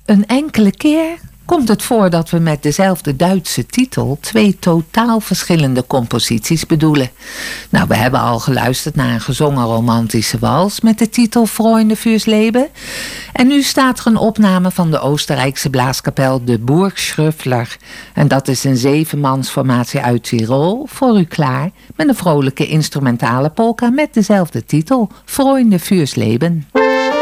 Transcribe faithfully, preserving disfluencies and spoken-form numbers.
Een enkele keer komt het voor dat we met dezelfde Duitse titel twee totaal verschillende composities bedoelen. Nou, we hebben al geluisterd naar een gezongen romantische wals met de titel Freunde fürs Leben. En nu staat er een opname van de Oostenrijkse blaaskapel de Burgschröffler. En dat is een zevenmansformatie uit Tirol voor u klaar met een vrolijke instrumentale polka met dezelfde titel Freunde fürs Leben.